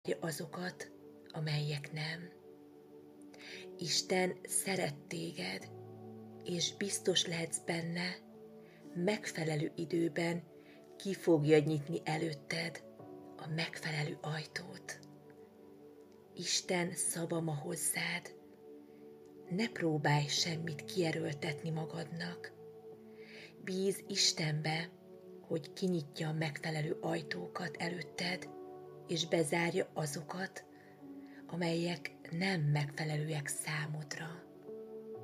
azokat, amelyek nem. Isten szeret téged, és biztos lehetsz benne, megfelelő időben ki fogja nyitni előtted a megfelelő ajtót. Isten szava ma hozzád. Ne próbálj semmit kierőltetni magadnak. Bíz Istenbe, hogy kinyitja a megfelelő ajtókat előtted, és bezárja azokat, amelyek nem megfelelőek számodra.